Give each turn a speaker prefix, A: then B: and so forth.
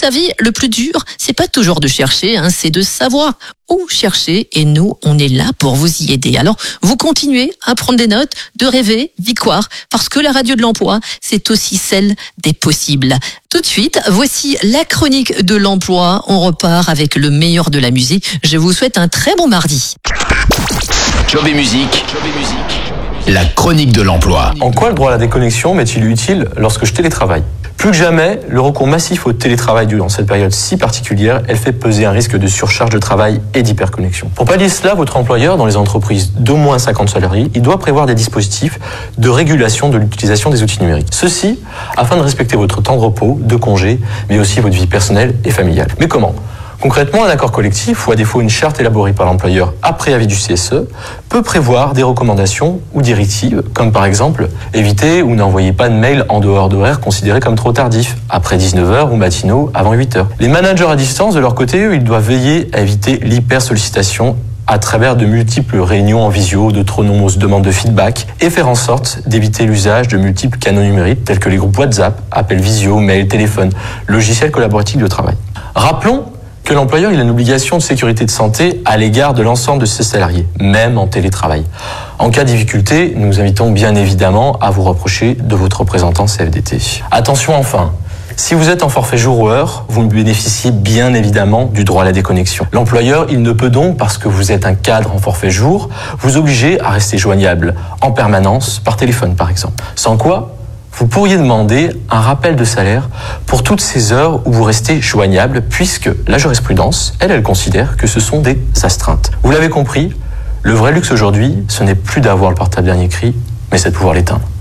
A: savez, le plus dur, c'est pas toujours de chercher, c'est de savoir où chercher. Et nous, on est là pour vous y aider. Alors, vous continuez à prendre des notes, de rêver, d'y croire, parce que la radio de l'emploi, c'est aussi celle des possibles. Tout de suite, voici la chronique de l'emploi. On repart avec le meilleur de la musique. Je vous souhaite un très bon mardi.
B: Job et musique. La chronique de l'emploi.
C: En quoi le droit à la déconnexion m'est-il utile lorsque je télétravaille ? Plus que jamais, le recours massif au télétravail durant cette période si particulière, elle fait peser un risque de surcharge de travail et d'hyperconnexion. Pour pallier cela, votre employeur, dans les entreprises d'au moins 50 salariés, il doit prévoir des dispositifs de régulation de l'utilisation des outils numériques. Ceci afin de respecter votre temps de repos, de congé, mais aussi votre vie personnelle et familiale. Mais comment ? Concrètement, un accord collectif, ou à défaut une charte élaborée par l'employeur après avis du CSE, peut prévoir des recommandations ou directives, comme par exemple éviter ou n'envoyez pas de mail en dehors d'horaires considérés comme trop tardifs, après 19h ou matinaux avant 8h. Les managers à distance, de leur côté, eux, ils doivent veiller à éviter l'hypersollicitation à travers de multiples réunions en visio, de trop nombreuses demandes de feedback, et faire en sorte d'éviter l'usage de multiples canaux numériques tels que les groupes WhatsApp, appels visio, mail, téléphone, logiciels collaboratifs de travail. Rappelons que l'employeur il a une obligation de sécurité de santé à l'égard de l'ensemble de ses salariés, même en télétravail. En cas de difficulté, nous invitons bien évidemment à vous rapprocher de votre représentant CFDT. Attention enfin, si vous êtes en forfait jour ou heure, vous bénéficiez bien évidemment du droit à la déconnexion. L'employeur, il ne peut donc, parce que vous êtes un cadre en forfait jour, vous obliger à rester joignable en permanence, par téléphone par exemple. Sans quoi, vous pourriez demander un rappel de salaire pour toutes ces heures où vous restez joignable, puisque la jurisprudence, elle considère que ce sont des astreintes. Vous l'avez compris, le vrai luxe aujourd'hui, ce n'est plus d'avoir le portable dernier cri, mais c'est de pouvoir l'éteindre.